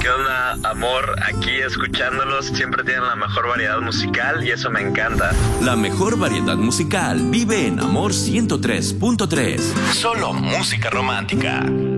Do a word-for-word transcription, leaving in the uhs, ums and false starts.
¿Qué onda, amor? Aquí escuchándolos, siempre tienen la mejor variedad musical y eso me encanta. La mejor variedad musical vive en Amor ciento tres punto tres. Solo música romántica.